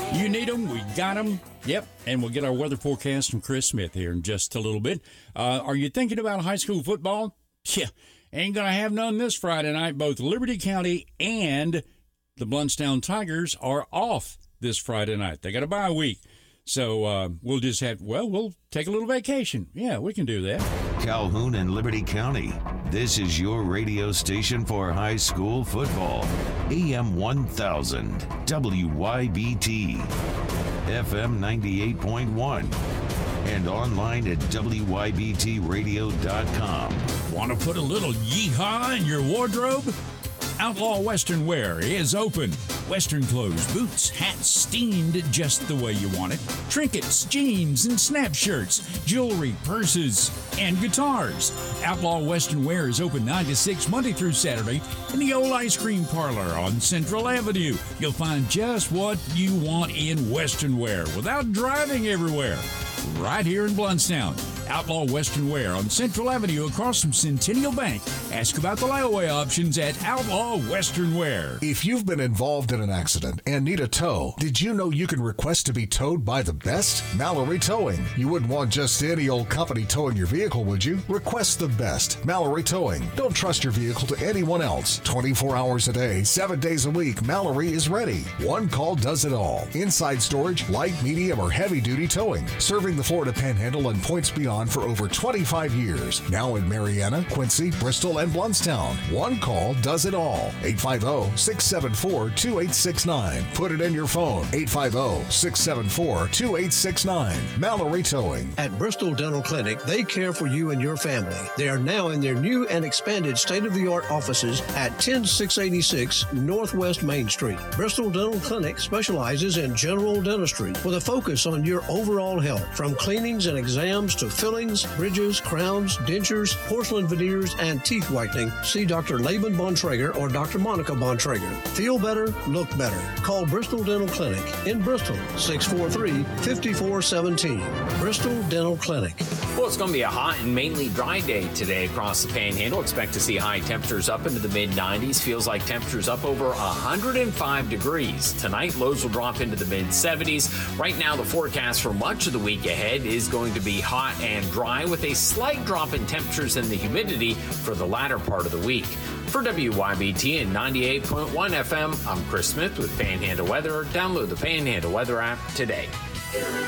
You need them, we got them. Yep, and we'll get our weather forecast from Chris Smith here in just a little bit. Are you thinking about high school football? Yeah, ain't going to have none this Friday night. Both Liberty County and the Blountstown Tigers are off this Friday night. They got a bye week. So we'll just we'll take a little vacation. Yeah, we can do that. Calhoun and Liberty County. This is your radio station for high school football. AM 1000, WYBT, FM 98.1, and online at WYBTradio.com. Want to put a little yeehaw in your wardrobe? Outlaw Western Wear is open. Western clothes, boots, hats steamed just the way you want it. Trinkets, jeans, and snap shirts, jewelry, purses, and guitars. Outlaw Western Wear is open 9 to 6 Monday through Saturday in the old ice cream parlor on Central Avenue. You'll find just what you want in Western Wear without driving everywhere. Right here in Blountstown. Outlaw Western Wear on Central Avenue across from Centennial Bank. Ask about the layaway options at Outlaw Western Wear. If you've been involved in an accident and need a tow, did you know you can request to be towed by the best? Mallory Towing. You wouldn't want just any old company towing your vehicle, would you? Request the best. Mallory Towing. Don't trust your vehicle to anyone else. 24 hours a day, 7 days a week, Mallory is ready. One call does it all. Inside storage, light, medium, or heavy-duty towing. Serving the Florida Panhandle and points beyond for over 25 years. Now in Marianna, Quincy, Bristol, and Blountstown. One call does it all. 850-674-2869. Put it in your phone. 850-674-2869. Mallory Towing. At Bristol Dental Clinic, they care for you and your family. They are now in their new and expanded state-of-the-art offices at 10686 Northwest Main Street. Bristol Dental Clinic specializes in general dentistry with a focus on your overall health, from cleanings and exams to fillings, bridges, crowns, dentures, porcelain veneers, and teeth whitening. See Dr. Laban Bontrager or Dr. Monica Bontrager. Feel better, look better. Call Bristol Dental Clinic in Bristol, 643-5417. Bristol Dental Clinic. Well, it's going to be a hot and mainly dry day today across the Panhandle. Expect to see high temperatures up into the mid-90s. Feels like temperatures up over 105 degrees. Tonight, lows will drop into the mid-70s. Right now, the forecast for much of the week ahead is going to be hot and dry with a slight drop in temperatures and the humidity for the latter part of the week. For WYBT and 98.1 FM, I'm Chris Smith with Panhandle Weather. Download the Panhandle Weather app today.